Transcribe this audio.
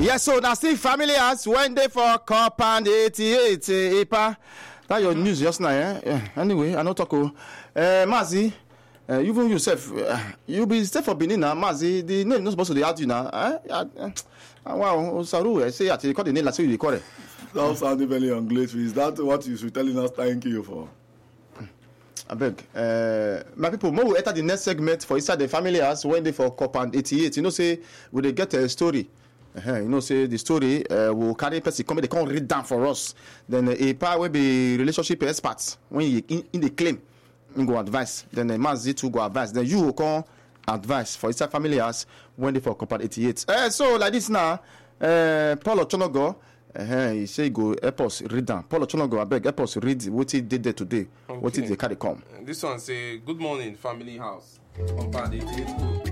Yes, so now see family house when they for compound 88 Ipa. That your news just now, eh? Yeah. Anyway, I not talk. Mazi, even yourself, you be stay for Benin now, Mazi. The name not supposed to be out you now. Wow, Saru, I say I record the name like so you record it. That sounded very ungrateful. Is that what you should telling us thank you for? I beg. My people, more will enter the next segment for inside the family house when they for compound 88. You know, say we they get a story. You know, say the story will carry person come, they can't read down for us. Then a pair will be relationship experts when you in the claim, you go advice. Then the man Z2 go advice. Then you will come advice for inside family house when they for compound 88. So like this now, Paul Ochonogo, he say go help us read down. Paul Ochonogo, I beg help us read what he did there today. Okay. What did they carry come? This one say, good morning, family house. Compound 88.